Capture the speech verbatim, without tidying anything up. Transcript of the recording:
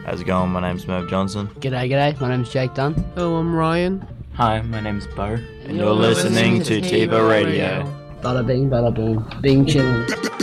How's it going? My name's Merv Johnson. G'day, g'day. My name's Jake Dunn. Hello, I'm Ryan. Hi, my name's Bo. And you're listening to Tiva Radio. Bada bing, bada boom. Bing chilling.